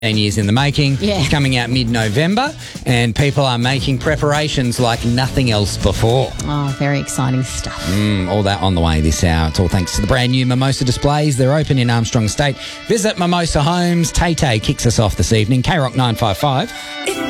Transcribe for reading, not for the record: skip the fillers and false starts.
years in the making. Yeah. It's coming out mid-November, and people are making preparations like nothing else before. Oh, very exciting stuff. All that on the way this hour. It's all thanks to the brand new Mimosa displays. They're open in Armstrong Estate. Visit Mimosa Homes. Tay Tay kicks us off this evening. K-Rock 955.